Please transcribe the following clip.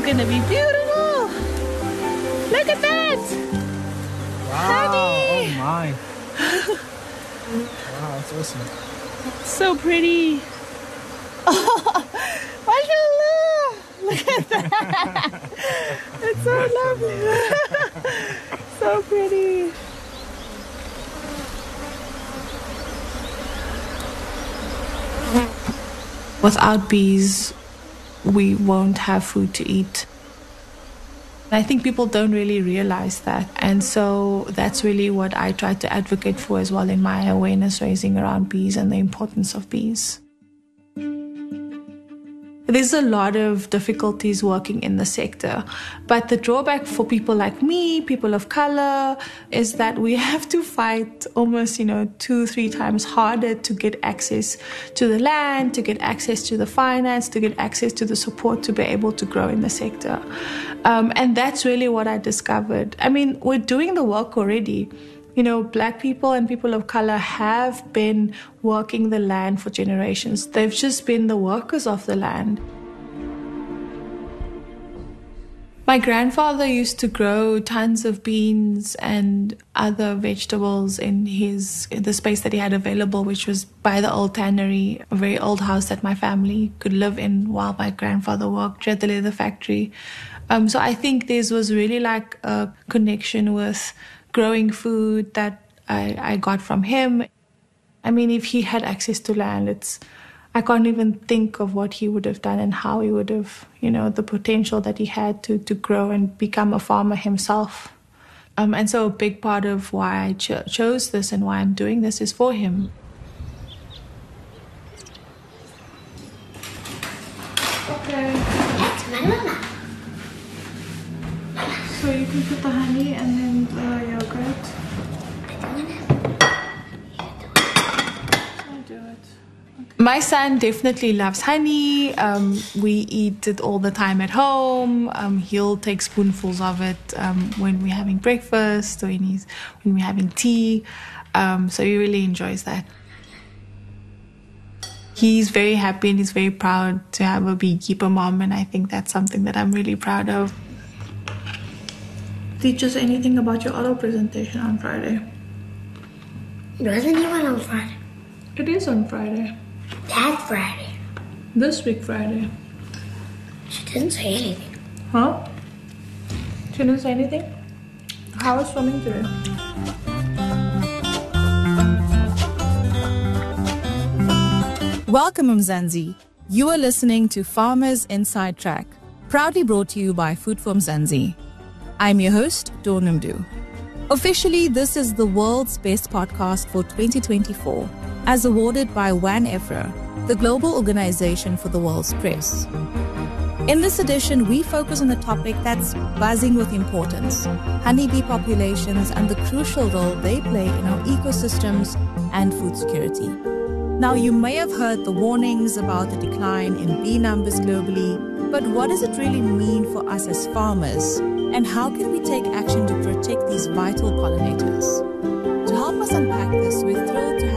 going to be beautiful. Look at that. Wow. Honey. Oh, my. Wow, that's awesome. So pretty. Oh, mashallah. Look at that. It's so lovely. So pretty. Without bees, we won't have food to eat. I think people don't really realize that. And so that's really what I try to advocate for as well in my awareness raising around bees and the importance of bees. There's a lot of difficulties working in the sector, but the drawback for people like me, people of color, is that we have to fight almost, 2-3 times harder to get access to the land, to get access to the finance, to get access to the support to be able to grow in the sector. And that's really what I discovered. I mean, we're doing the work already. Black people and people of color have been working the land for generations. They've just been the workers of the land. My grandfather used to grow tons of beans and other vegetables in the space that he had available, which was by the old tannery, a very old house that my family could live in while my grandfather worked at the leather factory. So I think this was really like a connection with growing food that I got from him. I mean, if he had access to land, I can't even think of what he would have done and how he would have, the potential that he had to grow and become a farmer himself. And so a big part of why I chose this and why I'm doing this is for him. Okay. So you can put the honey and then the yogurt. I'll do it. Okay. My son definitely loves honey. We eat it all the time at home. He'll take spoonfuls of it when we're having breakfast or when we're having tea. So he really enjoys that. He's very happy and he's very proud to have a beekeeper mom, and I think that's something that I'm really proud of. Teach us anything about your auto presentation on Friday. It wasn't even on Friday. It is on Friday. That Friday. This week Friday. She didn't say anything. Huh? She didn't say anything? How was swimming today? Welcome, Mzansi. You are listening to Farmers Inside Track, proudly brought to you by Food for Mzansi. I'm your host, Dawn Mdu. Officially, this is the world's best podcast for 2024, as awarded by WAN EFRA, the global organization for the world's press. In this edition, we focus on a topic that's buzzing with importance: honeybee populations and the crucial role they play in our ecosystems and food security. Now, you may have heard the warnings about the decline in bee numbers globally, but what does it really mean for us as farmers? And how can we take action to protect these vital pollinators? To help us unpack this, we're thrilled to